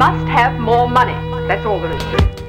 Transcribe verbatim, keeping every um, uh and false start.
must have more money. That's all there is to it.